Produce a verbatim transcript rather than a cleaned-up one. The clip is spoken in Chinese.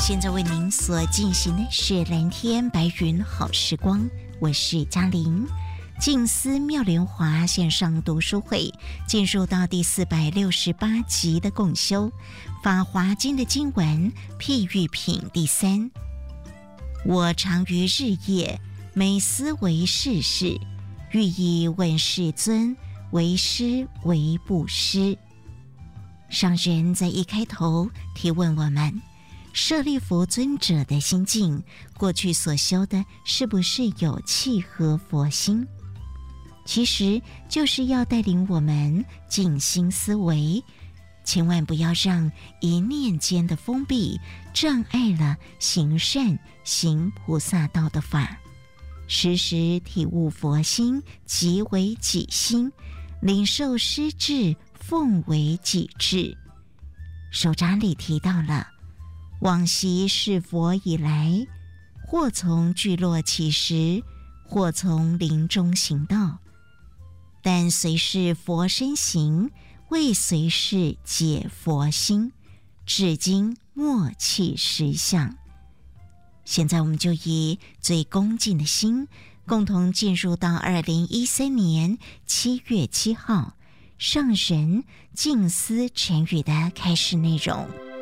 现在为您所进行的是蓝天白云好时光，我是嘉玲。静思妙莲华线上读书会进入到第四百六十八集的共修法华经的经文譬喻品第三。我常于日夜每思为世事，欲以问世尊，为师为布施。上人在一开头提问我们，舍利弗尊者的心境，过去所修的是不是有契合佛心？其实就是要带领我们静心思维，千万不要让一念间的封闭障碍了行善行菩萨道的法，时时体悟佛心即为己心，领受师智奉为己智。手札里提到了往昔是佛以来，或从聚落起时，或从林中行道，但随是佛身行，未随是解佛心，至今默契实相。现在我们就以最恭敬的心，共同进入到二零一三年七月七号上人静思晨语的开示内容。